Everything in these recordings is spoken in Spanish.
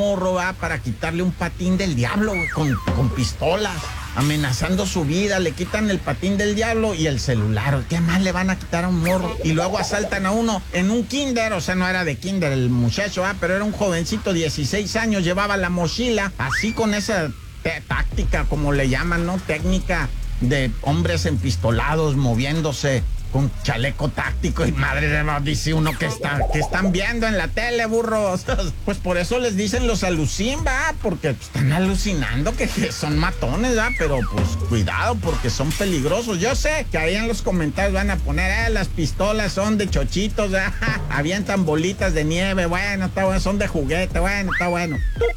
morro, va, para quitarle un patín del diablo, güey, con pistolas, amenazando su vida. Le quitan el patín del diablo y el celular. ¿Qué más le van a quitar a un morro? Y luego asaltan a uno en un kinder, o sea, no era de kinder el muchacho, pero era un jovencito, 16 años, llevaba la mochila, así con esa táctica, como le llaman, ¿no? Técnica de hombres empistolados moviéndose con chaleco táctico, y madre de Dios, dice uno que están viendo en la tele, burros. Pues por eso les dicen los alucin, va, porque están alucinando que son matones, va, pero pues cuidado porque son peligrosos. Yo sé que ahí en los comentarios van a poner, las pistolas son de chochitos, ¿va? Avientan bolitas de nieve, bueno, está bueno, son de juguete, bueno, está bueno.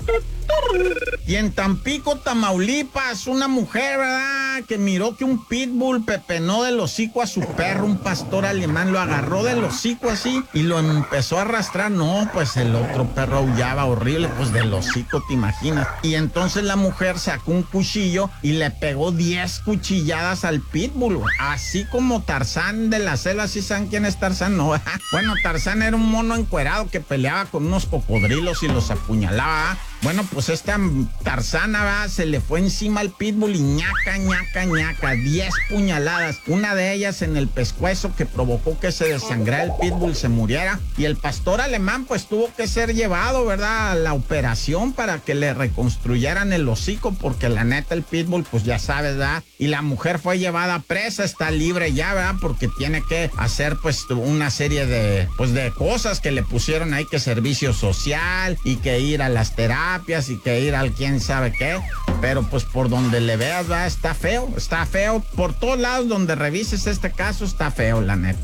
Y en Tampico, Tamaulipas, una mujer, ¿verdad?, que miró que un pitbull pepenó del hocico a su perro, un pastor alemán, lo agarró del hocico así y lo empezó a arrastrar. No, pues el otro perro aullaba horrible, pues del hocico, te imaginas. Y entonces la mujer sacó un cuchillo y le pegó 10 cuchilladas al pitbull, así como Tarzán de la selva. ¿Sí saben quién es Tarzán? No. Bueno, Tarzán era un mono encuerado que peleaba con unos cocodrilos y los apuñalaba. Bueno, pues esta Tarzana, se le fue encima al pitbull y ñaca, 10 puñaladas. Una de ellas en el pescuezo, que provocó que se desangrara el pitbull, se muriera. Y el pastor alemán pues tuvo que ser llevado, ¿verdad?, a la operación para que le reconstruyeran el hocico, porque la neta el pitbull pues ya sabes, ¿verdad? Y la mujer fue llevada presa, está libre ya, ¿verdad?, porque tiene que hacer pues una serie de cosas que le pusieron ahí, que servicio social y que ir a las terapias y que ir al quién sabe qué. Pero pues por donde le veas, va, está feo. Por todos lados donde revises este caso está feo, la neta.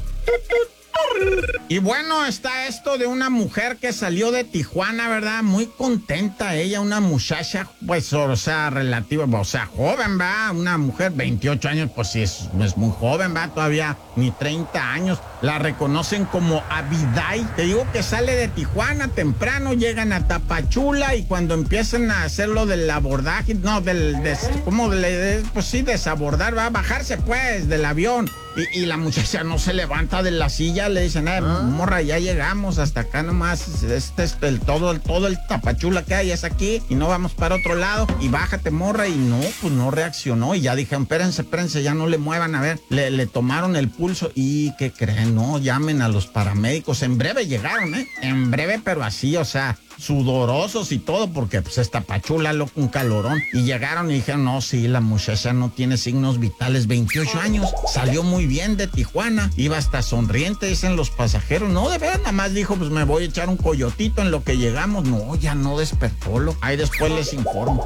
Y bueno, está esto de una mujer que salió de Tijuana, ¿verdad? Muy contenta ella, una muchacha, pues, o sea, relativa, o sea, joven, ¿va? Una mujer, 28 años, pues sí, es muy joven, ¿va? Todavía ni 30 años. La reconocen como Abiday. Te digo que sale de Tijuana temprano, llegan a Tapachula y cuando empiezan a hacer lo del abordaje, no, pues sí, desabordar, va a bajarse pues del avión. Y la muchacha no se levanta de la silla, le dicen, morra, ya llegamos, hasta acá nomás, todo el Tapachula que hay es aquí, y no vamos para otro lado, y bájate, morra, y no, pues no reaccionó, y ya dijeron, espérense, ya no le muevan, a ver, le tomaron el pulso, y ¿qué creen? No, llamen a los paramédicos, en breve llegaron, en breve, pero así, o sea, sudorosos y todo, porque pues esta Tapachula, loco, un calorón, y llegaron y dijeron, no, sí, la muchacha no tiene signos vitales, 28 años, salió muy bien de Tijuana, iba hasta sonriente, dicen los pasajeros. No, de verdad, nada más dijo, pues me voy a echar un coyotito en lo que llegamos. No, ya no despertó, ahí después les informo.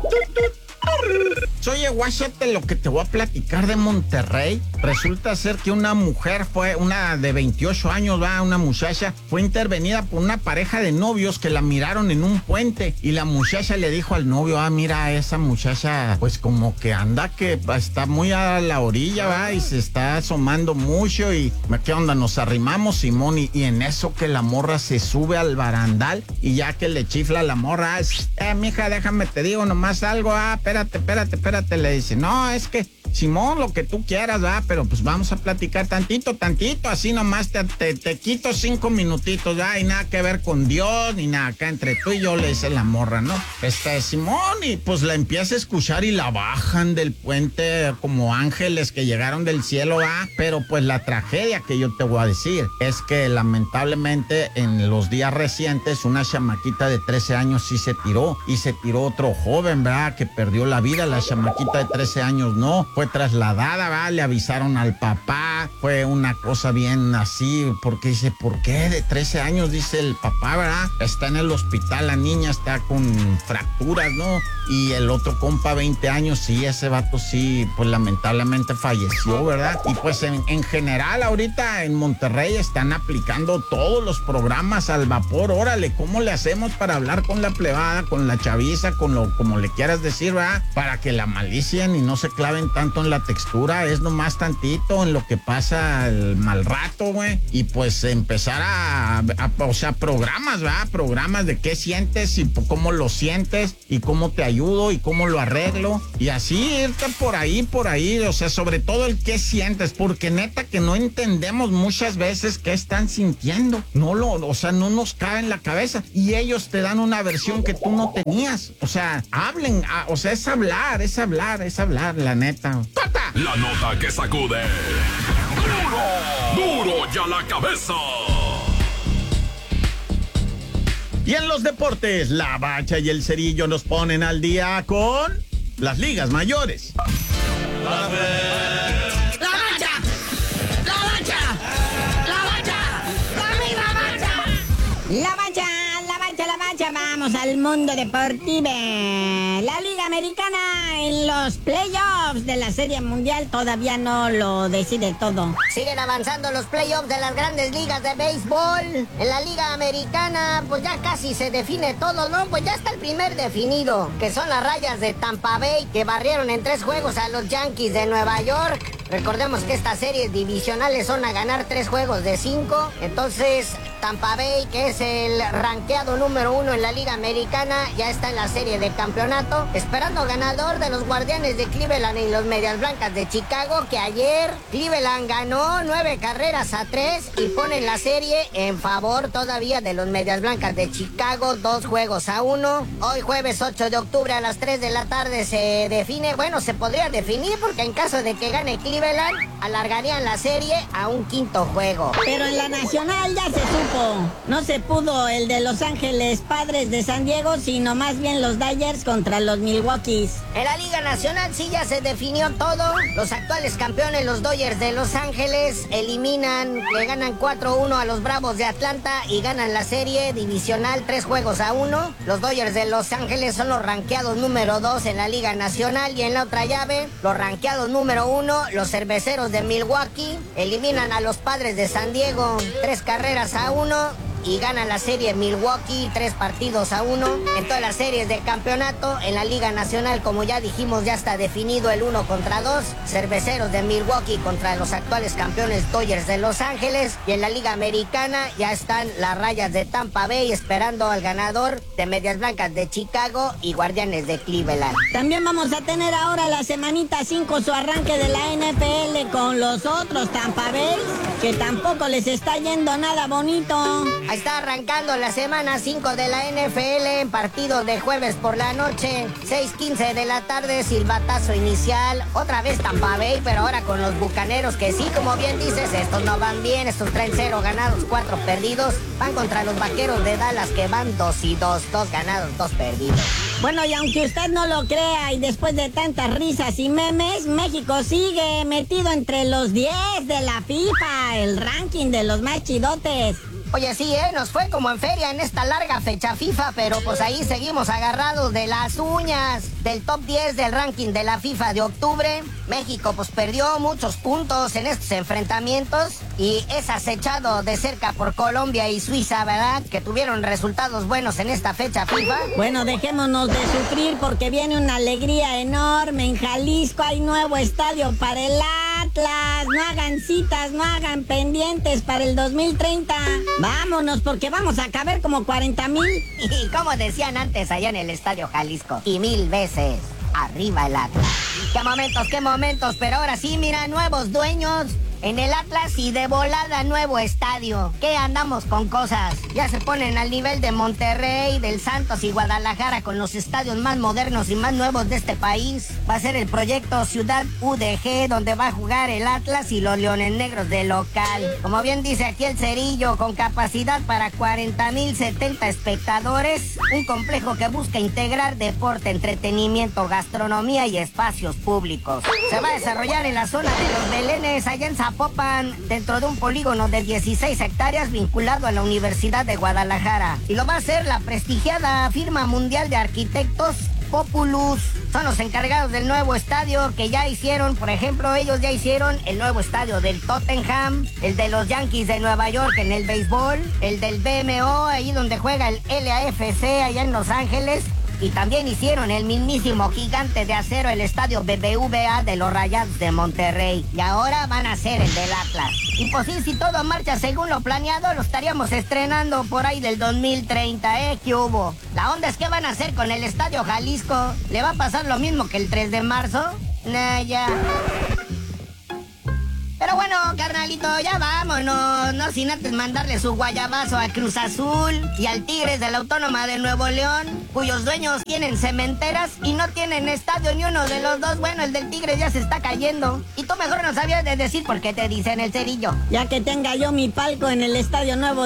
Oye, guáchate lo que te voy a platicar de Monterrey. Resulta ser que una mujer una de 28 años, una muchacha, fue intervenida por una pareja de novios que la miraron en un puente, y la muchacha le dijo al novio, mira, esa muchacha, pues como que anda, que está muy a la orilla, y se está asomando mucho, y ¿qué onda? Nos arrimamos, Simón, y en eso que la morra se sube al barandal, y ya que le chifla a la morra, mija, déjame, te digo nomás algo, espérate, le dice, no, es que, Simón, lo que tú quieras, pero pues vamos a platicar tantito, así nomás te quito 5 minutitos, y nada que ver con Dios, ni nada, acá entre tú y yo, le dice la morra, ¿no? Simón, y pues la empieza a escuchar y la bajan del puente como ángeles que llegaron del cielo, pero pues la tragedia que yo te voy a decir es que lamentablemente en los días recientes una chamaquita de 13 años sí se tiró, y se tiró otro joven, ¿verdad?, que perdió la vida. La chamaquita de 13 años no, fue trasladada, le avisaron al papá, fue una cosa bien así, porque dice, ¿por qué de 13 años? Dice el papá, ¿verdad? Está en el hospital, la niña está con fracturas, ¿no? Y el otro compa, 20 años, sí, ese vato sí, pues lamentablemente falleció, ¿verdad? Y pues en general ahorita en Monterrey están aplicando todos los programas al vapor. Órale, ¿cómo le hacemos para hablar con la plebada, con la chaviza, como le quieras decir, ¿verdad? Para que la malicien y no se claven tanto tanto en la textura, es nomás tantito en lo que pasa el mal rato, güey. Y pues empezar o sea, programas, ¿verdad? Programas de qué sientes y cómo lo sientes y cómo te ayudo y cómo lo arreglo. Y así irte por ahí, o sea, sobre todo el qué sientes, porque neta que no entendemos muchas veces qué están sintiendo. O sea, no nos cabe en la cabeza. Y ellos te dan una versión que tú no tenías. O sea, hablen, o sea, es hablar, la neta. ¡Corta! La nota que sacude. ¡Duro ya la cabeza! Y en los deportes, la Bacha y el Cerillo nos ponen al día con las ligas mayores. La Bacha, vamos al mundo deportivo. La Liga Americana en los playoffs de la Serie Mundial todavía no lo decide todo. Siguen avanzando los playoffs de las grandes ligas de béisbol. En la Liga Americana, pues ya casi se define todo, ¿no? Pues ya está el primer definido, que son las Rayas de Tampa Bay, que barrieron en 3 juegos a los Yankees de Nueva York. Recordemos que estas series divisionales son a ganar 3 juegos de 5. Entonces, Tampa Bay, que es el rankeado número 1 en la Liga Americana, ya está en la serie de campeonato, esperando ganador de los Guardianes de Cleveland y los Medias Blancas de Chicago, que ayer Cleveland ganó 9-3 y ponen la serie en favor todavía de los Medias Blancas de Chicago, 2-1. Hoy jueves 8 de octubre a las 3 de la tarde se define, bueno, se podría definir porque en caso de que gane Cleveland, alargarían la serie a un 5º juego. Pero en la nacional ya se supo, no se pudo el de Los Ángeles Padres de San Diego, sino más bien los Dodgers contra los Milwaukees. En la Liga Nacional sí ya se definió todo. Los actuales campeones, los Dodgers de Los Ángeles, le ganan 4-1 a los Bravos de Atlanta y ganan la serie divisional 3-1. Los Dodgers de Los Ángeles son los rankeados número 2 en la Liga Nacional, y en la otra llave, los rankeados número 1, los Cerveceros de Milwaukee, eliminan a los Padres de San Diego 3-1 y ganan la serie Milwaukee 3-1. En todas las series de campeonato, en la Liga Nacional, como ya dijimos, ya está definido el 1 contra 2. Cerveceros de Milwaukee contra los actuales campeones Dodgers de Los Ángeles. Y en la Liga Americana ya están las Rayas de Tampa Bay esperando al ganador de Medias Blancas de Chicago y Guardianes de Cleveland. También vamos a tener ahora la semanita 5 su arranque de la NFL con los otros Tampa Bay, que tampoco les está yendo nada bonito. Está arrancando la semana 5 de la NFL en partido de jueves por la noche, 6:15 de la tarde, silbatazo inicial. Otra vez Tampa Bay, pero ahora con los Bucaneros, que sí, como bien dices, estos no van bien, estos traen 0 ganados, 4 perdidos. Van contra los Vaqueros de Dallas, que van 2-2, 2 ganados, 2 perdidos. Bueno, y aunque usted no lo crea, y después de tantas risas y memes, México sigue metido entre los 10 de la FIFA, el ranking de los más chidotes. Oye, sí, nos fue como en feria en esta larga fecha FIFA, pero pues ahí seguimos agarrados de las uñas del top 10 del ranking de la FIFA de octubre. México pues perdió muchos puntos en estos enfrentamientos y es acechado de cerca por Colombia y Suiza, ¿verdad? Que tuvieron resultados buenos en esta fecha FIFA. Bueno, dejémonos de sufrir porque viene una alegría enorme. En Jalisco hay nuevo estadio para el Atlas. No hagan citas, no hagan pendientes para el 2030. Vámonos, porque vamos a caber como 40,000. Y como decían antes allá en el Estadio Jalisco, y 1000 veces, arriba el Atlas. Qué momentos, pero ahora sí, mira, nuevos dueños en el Atlas y de volada nuevo estadio. ¿Qué andamos con cosas? Ya se ponen al nivel de Monterrey, del Santos y Guadalajara con los estadios más modernos y más nuevos de este país. Va a ser el proyecto Ciudad UDG, donde va a jugar el Atlas y los Leones Negros de local. Como bien dice aquí el Cerillo, con capacidad para 40,070 espectadores. Un complejo que busca integrar deporte, entretenimiento, gastronomía y espacios públicos. Se va a desarrollar en la zona de Los Belenes, allá en Zapopan, dentro de un polígono de 16 hectáreas vinculado a la Universidad de Guadalajara. Y lo va a hacer la prestigiada firma mundial de arquitectos Populus. Son los encargados del nuevo estadio que ya hicieron, por ejemplo, ellos ya hicieron el nuevo estadio del Tottenham, el de los Yankees de Nueva York en el béisbol, el del BMO, ahí donde juega el LAFC allá en Los Ángeles, Y también hicieron el mismísimo gigante de acero, el estadio BBVA de los Rayados de Monterrey. Y ahora van a hacer el del Atlas. Y pues sí, si todo marcha según lo planeado, lo estaríamos estrenando por ahí del 2030, ¿eh? ¿Qué hubo? La onda es que van a hacer con el estadio Jalisco. ¿Le va a pasar lo mismo que el 3 de marzo? Nah, ya. Pero bueno, carnalito, ya vámonos. No sin antes mandarle su guayabazo a Cruz Azul y al Tigres de la Autónoma de Nuevo León, cuyos dueños tienen cementeras y no tienen estadio ni uno de los dos. Bueno, el del Tigres ya se está cayendo. Y tú mejor no sabías de decir por qué te dicen el Cerillo. Ya que tenga yo mi palco en el Estadio Nuevo